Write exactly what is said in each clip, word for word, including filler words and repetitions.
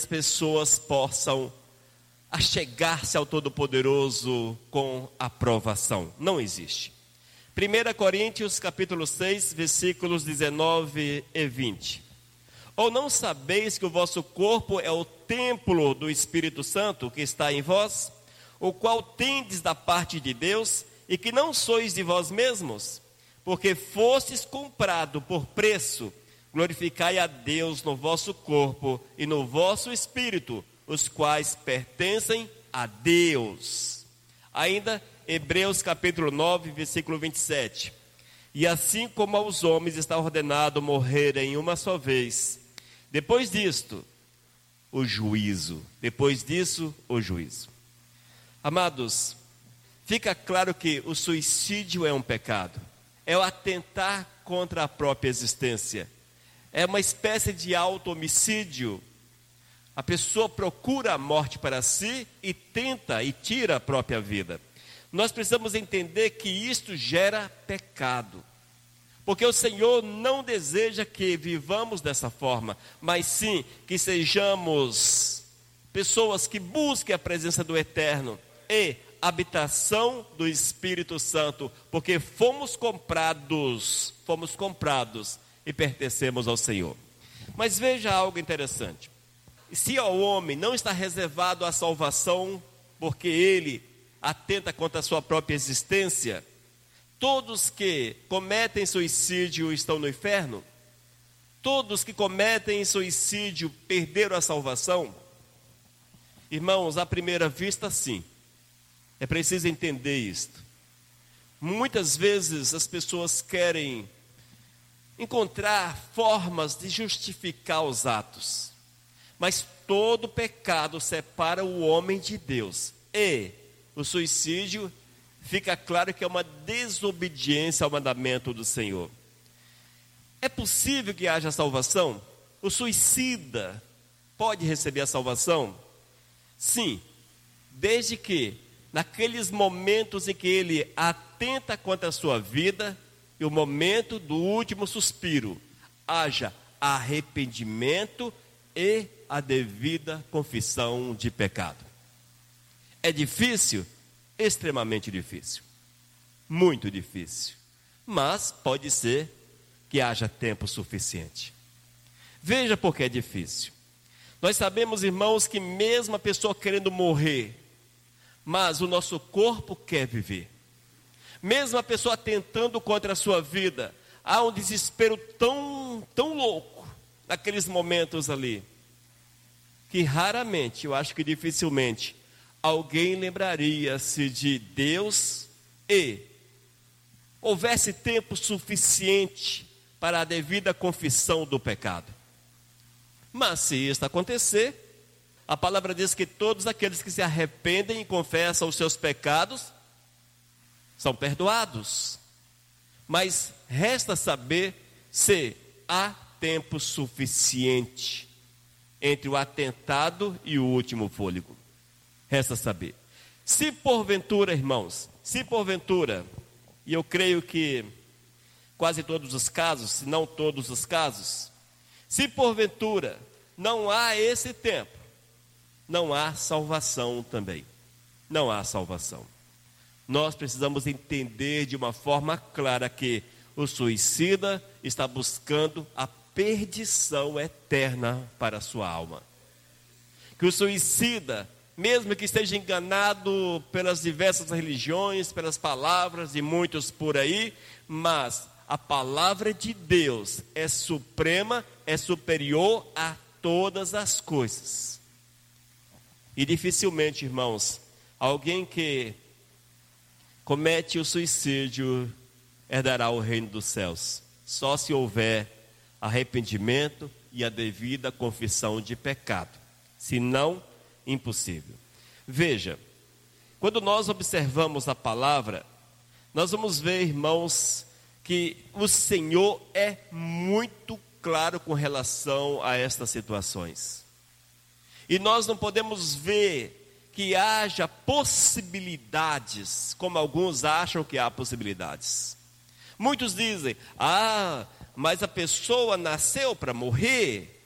as pessoas possam achegar-se ao Todo-Poderoso com aprovação. Não existe. primeira Coríntios capítulo seis, versículos dezenove e vinte. Ou não sabeis que o vosso corpo é o templo do Espírito Santo que está em vós, o qual tendes da parte de Deus, e que não sois de vós mesmos, porque fostes comprado por preço? Glorificai a Deus no vosso corpo e no vosso espírito, os quais pertencem a Deus. Ainda, Hebreus capítulo nove, versículo vinte e sete. E assim como aos homens está ordenado morrerem uma só vez, depois disto, o juízo. Depois disso, o juízo. Amados, fica claro que o suicídio é um pecado. É o atentar contra a própria existência. É uma espécie de auto-homicídio. A pessoa procura a morte para si e tenta e tira a própria vida. Nós precisamos entender que isto gera pecado. Porque o Senhor não deseja que vivamos dessa forma, mas sim que sejamos pessoas que busquem a presença do Eterno e habitação do Espírito Santo, porque fomos comprados, fomos comprados e pertencemos ao Senhor. Mas veja algo interessante. Se ao homem não está reservado a salvação, porque ele atenta contra a sua própria existência, todos que cometem suicídio estão no inferno? Todos que cometem suicídio perderam a salvação? Irmãos, à primeira vista, sim. É preciso entender isto. Muitas vezes as pessoas querem encontrar formas de justificar os atos. Mas todo pecado separa o homem de Deus. E o suicídio, fica claro que é uma desobediência ao mandamento do Senhor. É possível que haja salvação? O suicida pode receber a salvação? Sim, desde que naqueles momentos em que ele atenta contra a sua vida, e o momento do último suspiro, haja arrependimento e a devida confissão de pecado. É difícil? Extremamente difícil. Muito difícil. Mas pode ser que haja tempo suficiente. Veja por que é difícil. Nós sabemos, irmãos, que mesmo a pessoa querendo morrer, mas o nosso corpo quer viver. Mesmo a pessoa tentando contra a sua vida, há um desespero tão, tão louco naqueles momentos ali, que raramente, eu acho que dificilmente, alguém lembraria-se de Deus e houvesse tempo suficiente para a devida confissão do pecado. Mas se isso acontecer, a palavra diz que todos aqueles que se arrependem e confessam os seus pecados são perdoados. Mas resta saber se há tempo suficiente entre o atentado e o último fôlego. Resta saber. Se porventura, irmãos, se porventura, e eu creio que quase todos os casos, se não todos os casos, se porventura não há esse tempo, não há salvação também. Não há salvação. Nós precisamos entender de uma forma clara que o suicida está buscando a perdição eterna para a sua alma. Que o suicida, mesmo que esteja enganado pelas diversas religiões, pelas palavras de muitos por aí, mas a palavra de Deus é suprema, é superior a todas as coisas. E dificilmente, irmãos, alguém que comete o suicídio herdará o reino dos céus. Só se houver arrependimento e a devida confissão de pecado. Se não, impossível. Veja, quando nós observamos a palavra, nós vamos ver, irmãos, que o Senhor é muito claro com relação a estas situações. E nós não podemos ver que haja possibilidades, como alguns acham que há possibilidades. Muitos dizem, ah, mas a pessoa nasceu para morrer,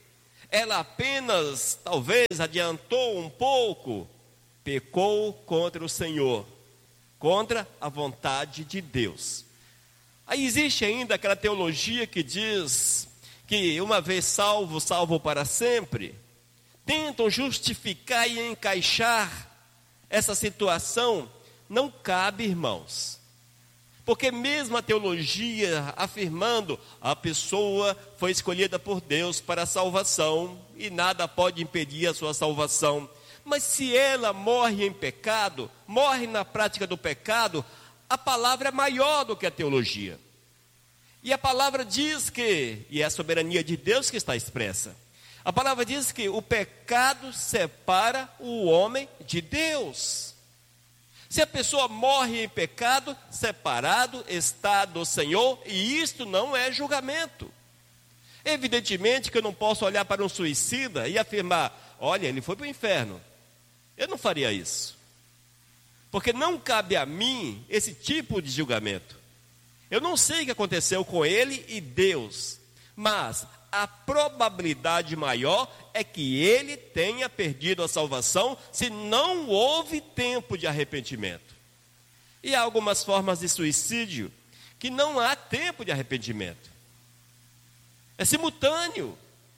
ela apenas, talvez, adiantou um pouco, pecou contra o Senhor, contra a vontade de Deus. Aí existe ainda aquela teologia que diz que uma vez salvo, salvo para sempre. Tentam justificar e encaixar essa situação. Não cabe, irmãos. Porque mesmo a teologia afirmando a pessoa foi escolhida por Deus para a salvação e nada pode impedir a sua salvação. Mas se ela morre em pecado, morre na prática do pecado, a palavra é maior do que a teologia. E a palavra diz que, e é a soberania de Deus que está expressa, a palavra diz que o pecado separa o homem de Deus. Se a pessoa morre em pecado, separado está do Senhor, e isto não é julgamento. Evidentemente que eu não posso olhar para um suicida e afirmar, olha, ele foi para o inferno. Eu não faria isso. Porque não cabe a mim esse tipo de julgamento. Eu não sei o que aconteceu com ele e Deus, mas a probabilidade maior é que ele tenha perdido a salvação se não houve tempo de arrependimento. E há algumas formas de suicídio que não há tempo de arrependimento. É simultâneo.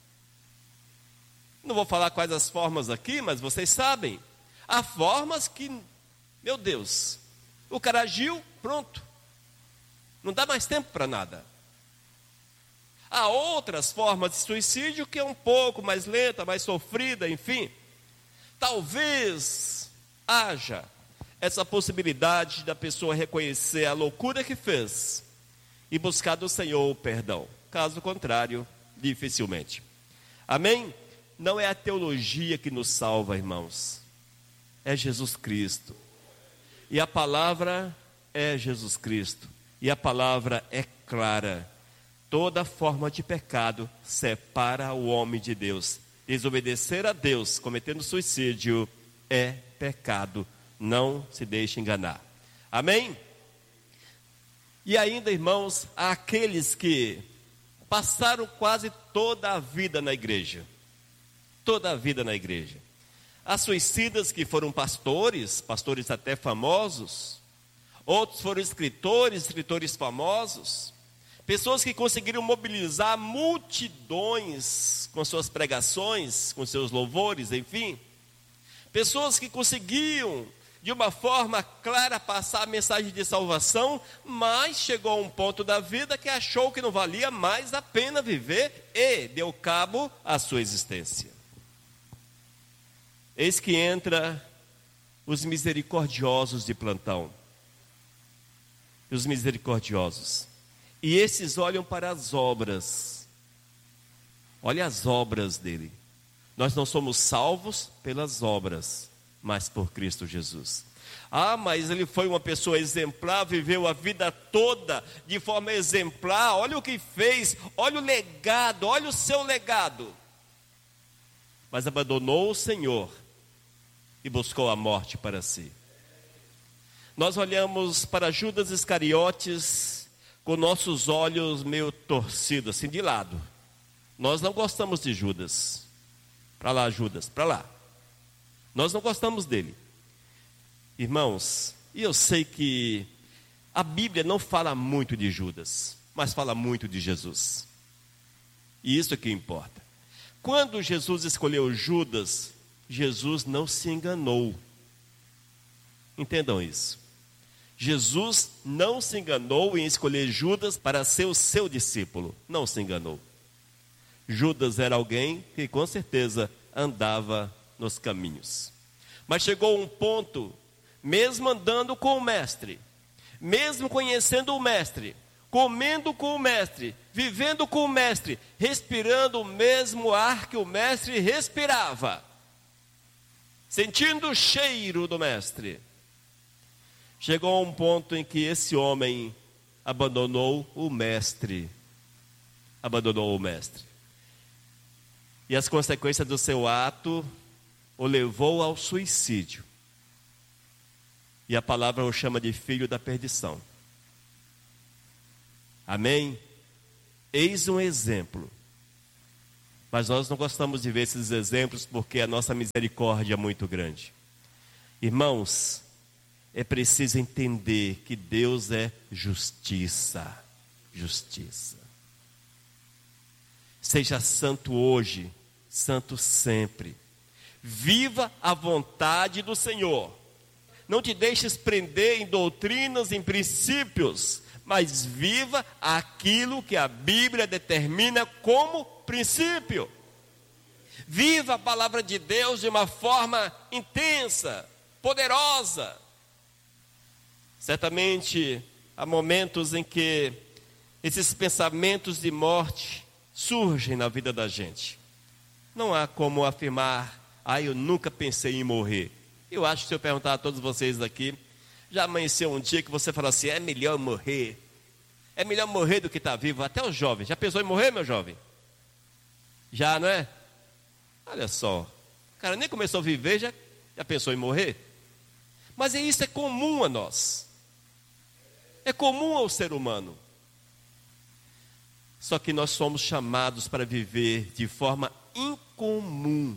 Não vou falar quais as formas aqui, mas vocês sabem. Há formas que, meu Deus, o cara agiu, pronto. Não dá mais tempo para nada. Há outras formas de suicídio que é um pouco mais lenta, mais sofrida, enfim. Talvez haja essa possibilidade da pessoa reconhecer a loucura que fez e buscar do Senhor o perdão. Caso contrário, dificilmente. Amém? Não é a teologia que nos salva, irmãos. É Jesus Cristo. E a palavra é Jesus Cristo. E a palavra é clara. Toda forma de pecado separa o homem de Deus. Desobedecer a Deus, cometendo suicídio, é pecado. Não se deixe enganar. Amém? E ainda, irmãos, há aqueles que passaram quase toda a vida na igreja. Toda a vida na igreja. Há suicidas que foram pastores, pastores até famosos. Outros foram escritores, escritores famosos. Pessoas que conseguiram mobilizar multidões com suas pregações, com seus louvores, enfim. Pessoas que conseguiam, de uma forma clara, passar a mensagem de salvação, mas chegou a um ponto da vida que achou que não valia mais a pena viver e deu cabo à sua existência. Eis que entra os misericordiosos de plantão. Os misericordiosos. E esses olham para as obras. Olha as obras dele. Nós não somos salvos pelas obras, mas por Cristo Jesus. Ah, mas ele foi uma pessoa exemplar, viveu a vida toda de forma exemplar. Olha o que fez, olha o legado, olha o seu legado. Mas abandonou o Senhor e buscou a morte para si. Nós olhamos para Judas Iscariotes com nossos olhos meio torcidos, assim de lado. Nós não gostamos de Judas. Para lá, Judas, para lá. Nós não gostamos dele. Irmãos, e eu sei que a Bíblia não fala muito de Judas, mas fala muito de Jesus. E isso é que importa. Quando Jesus escolheu Judas, Jesus não se enganou. Entendam isso. Jesus não se enganou em escolher Judas para ser o seu discípulo. Não se enganou. Judas era alguém que com certeza andava nos caminhos. Mas chegou um ponto, mesmo andando com o mestre, mesmo conhecendo o mestre, comendo com o mestre, vivendo com o mestre, respirando o mesmo ar que o mestre respirava, sentindo o cheiro do mestre, chegou a um ponto em que esse homem abandonou o mestre, abandonou o mestre. E as consequências do seu ato o levou ao suicídio. E a palavra o chama de filho da perdição. Amém? Eis um exemplo Mas nós não gostamos de ver esses exemplos porque a nossa misericórdia é muito grande. Irmãos, é preciso entender que Deus é justiça. Justiça. Seja santo hoje, santo sempre. Viva a vontade do Senhor. Não te deixes prender em doutrinas, em princípios, mas viva aquilo que a Bíblia determina como princípio. Viva a palavra de Deus de uma forma intensa, poderosa. Certamente há momentos em que esses pensamentos de morte surgem na vida da gente. Não há como afirmar, ah, eu nunca pensei em morrer. Eu acho que se eu perguntar a todos vocês aqui, já amanheceu um dia que você fala assim, é melhor morrer. É melhor morrer do que estar vivo. Até os jovens. Já pensou em morrer, meu jovem? Já, não é? Olha só. O cara nem começou a viver, já, já pensou em morrer. Mas isso é comum a nós. É comum ao ser humano. Só que nós somos chamados para viver de forma incomum.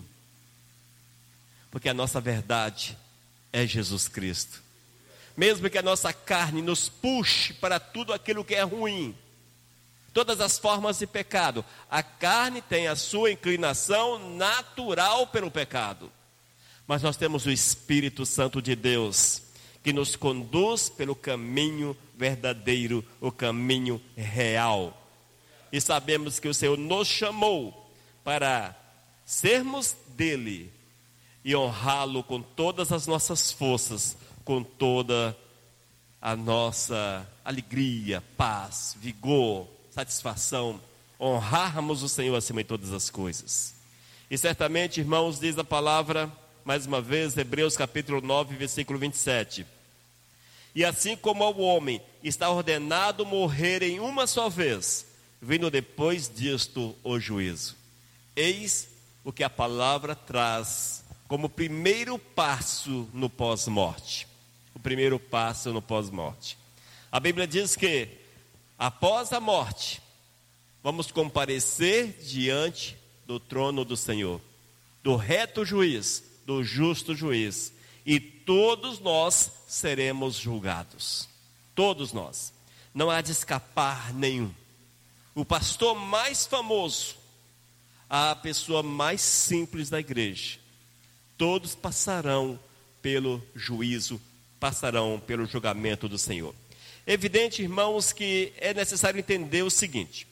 Porque a nossa verdade é Jesus Cristo. Mesmo que a nossa carne nos puxe para tudo aquilo que é ruim, todas as formas de pecado, a carne tem a sua inclinação natural pelo pecado. Mas nós temos o Espírito Santo de Deus, que nos conduz pelo caminho verdadeiro, o caminho real. E sabemos que o Senhor nos chamou para sermos dele e honrá-lo com todas as nossas forças, com toda a nossa alegria, paz, vigor, satisfação, honrarmos o Senhor acima de todas as coisas. E certamente, irmãos, diz a palavra, mais uma vez, Hebreus capítulo nove, versículo vinte e sete. E assim como ao homem está ordenado morrer em uma só vez, vindo depois disto o juízo. Eis o que a palavra traz como primeiro passo no pós-morte. O primeiro passo no pós-morte. A Bíblia diz que após a morte, vamos comparecer diante do trono do Senhor, do reto juiz, do justo juiz, e todos nós seremos julgados. Todos nós. Não há de escapar nenhum. O pastor mais famoso, a pessoa mais simples da igreja, todos passarão pelo juízo, passarão pelo julgamento do Senhor. Evidente, irmãos, que é necessário entender o seguinte.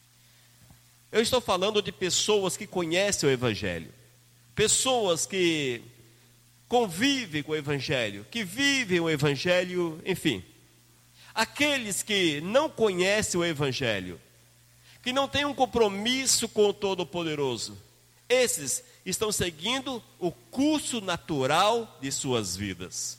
Eu estou falando de pessoas que conhecem o Evangelho, pessoas que convivem com o Evangelho, que vivem o Evangelho, enfim. Aqueles que não conhecem o Evangelho, que não têm um compromisso com o Todo-Poderoso, esses estão seguindo o curso natural de suas vidas.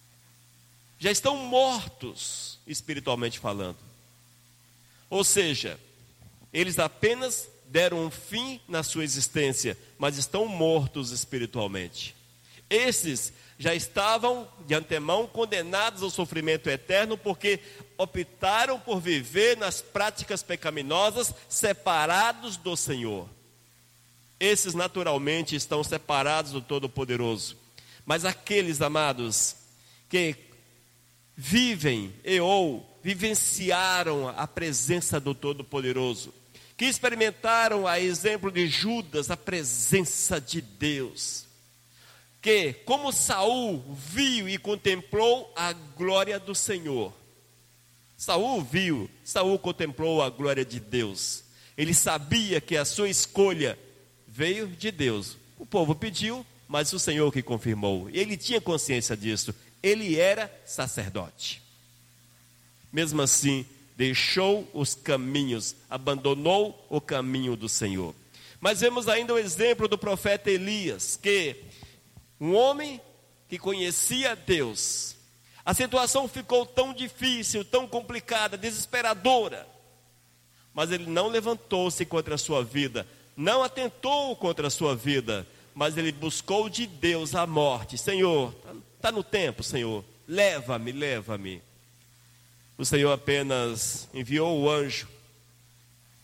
Já estão mortos, espiritualmente falando. Ou seja, eles apenas deram um fim na sua existência, mas estão mortos espiritualmente. Esses já estavam de antemão condenados ao sofrimento eterno, porque optaram por viver nas práticas pecaminosas, separados do Senhor. Esses naturalmente estão separados do Todo-Poderoso. Mas aqueles, amados, que vivem e ou vivenciaram a presença do Todo-Poderoso, que experimentaram, a exemplo de Judas, a presença de Deus, que, como Saul viu e contemplou a glória do Senhor. Saul viu, Saul contemplou a glória de Deus. Ele sabia que a sua escolha veio de Deus. O povo pediu, mas o Senhor que confirmou. Ele tinha consciência disso. Ele era sacerdote. Mesmo assim, deixou os caminhos, abandonou o caminho do Senhor. Mas vemos ainda o exemplo do profeta Elias, que um homem que conhecia Deus, a situação ficou tão difícil, tão complicada, desesperadora, mas ele não levantou-se contra a sua vida, não atentou contra a sua vida, mas ele buscou de Deus a morte. Senhor, está no tempo, Senhor, leva-me, leva-me. O Senhor apenas enviou o anjo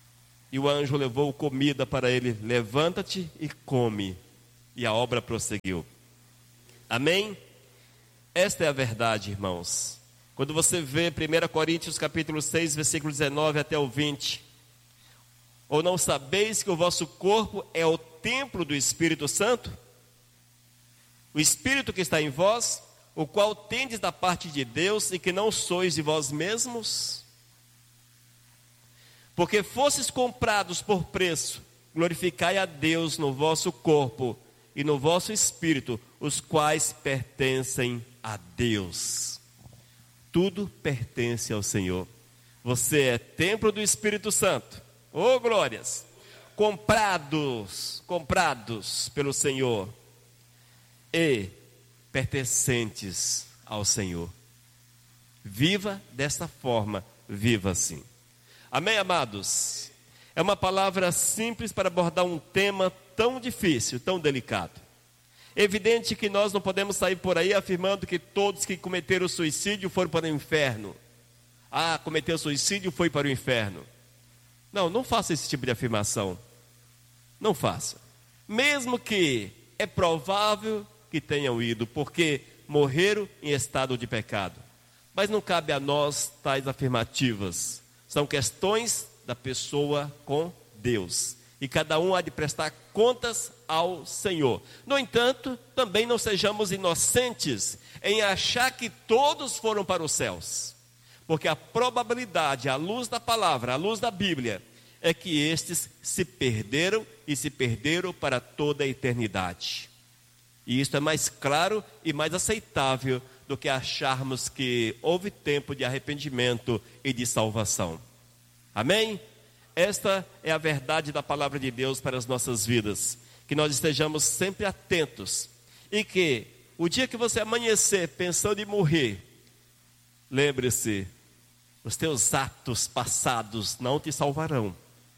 E o anjo levou comida para ele. Levanta-te e come. E a obra prosseguiu. Amém? Esta é a verdade, irmãos. Quando você vê primeira Coríntios capítulo seis, versículo dezenove até o vinte. Ou não sabeis que o vosso corpo é o templo do Espírito Santo? O Espírito que está em vós, o qual tendes da parte de Deus, e que não sois de vós mesmos? Porque fostes comprados por preço, glorificai a Deus no vosso corpo e no vosso espírito, os quais pertencem a Deus. Tudo pertence ao Senhor. Você é templo do Espírito Santo. Oh, glórias! Comprados, comprados pelo Senhor e pertencentes ao Senhor. Viva desta forma, viva assim. Amém, amados? É uma palavra simples para abordar um tema tão difícil, tão delicado. Evidente que nós não podemos sair por aí afirmando que todos que cometeram suicídio foram para o inferno. Ah, cometeu suicídio, foi para o inferno. Não, não faça esse tipo de afirmação. Não faça. Mesmo que é provável que tenham ido, porque morreram em estado de pecado. Mas não cabe a nós tais afirmativas. São questões da pessoa com Deus. E cada um há de prestar contas ao Senhor. No entanto, também não sejamos inocentes em achar que todos foram para os céus. Porque a probabilidade, à luz da palavra, à luz da Bíblia, é que estes se perderam e se perderam para toda a eternidade. E isso é mais claro e mais aceitável do que acharmos que houve tempo de arrependimento e de salvação. Amém? Esta é a verdade da palavra de Deus para as nossas vidas. Que nós estejamos sempre atentos. E que o dia que você amanhecer pensando em morrer, lembre-se, os teus atos passados não te salvarão.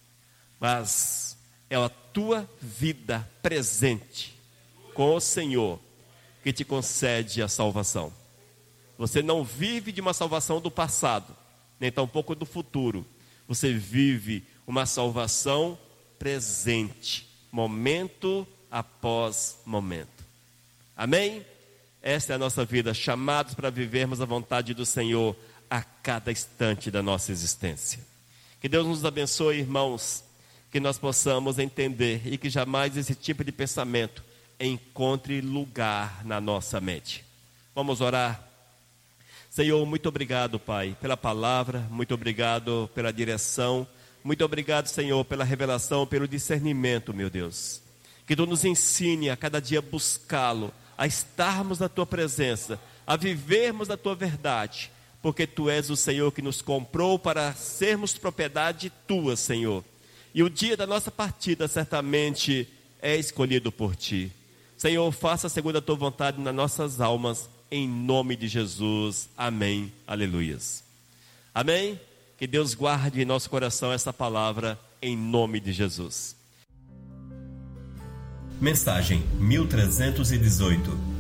Mas é a tua vida presente com o Senhor que te concede a salvação. Você não vive de uma salvação do passado, nem tampouco do futuro. Você vive uma salvação presente, momento após momento. Amém? Esta é a nossa vida, chamados para vivermos a vontade do Senhor a cada instante da nossa existência. Que Deus nos abençoe, irmãos, que nós possamos entender e que jamais esse tipo de pensamento encontre lugar na nossa mente. Vamos orar. Senhor, muito obrigado, Pai, pela palavra, muito obrigado pela direção, muito obrigado, Senhor, pela revelação, pelo discernimento, meu Deus. Que Tu nos ensine a cada dia buscá-lo, a estarmos na Tua presença, a vivermos a Tua verdade, porque Tu és o Senhor que nos comprou para sermos propriedade Tua, Senhor. E o dia da nossa partida certamente é escolhido por Ti. Senhor, faça segundo a Tua vontade nas nossas almas, em nome de Jesus. Amém. Aleluias. Amém? Que Deus guarde em nosso coração essa palavra, em nome de Jesus. Mensagem mil trezentos e dezoito.